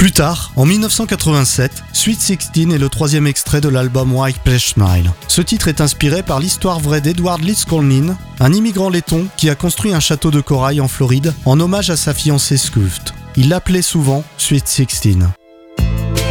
Plus tard, en 1987, Sweet 16 est le troisième extrait de l'album White Pleasure Smile. Ce titre est inspiré par l'histoire vraie d'Edward Liskolnin, un immigrant letton qui a construit un château de corail en Floride en hommage à sa fiancée Scuft. Il l'appelait souvent Sweet 16.